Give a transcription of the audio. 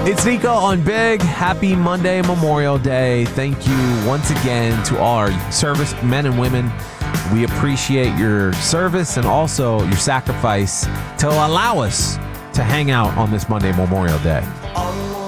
It's Nico on Big. Happy Monday, Memorial Day. Thank you once again to all our service men and women. We appreciate your service and also your sacrifice to allow us to hang out on this Monday, Memorial Day.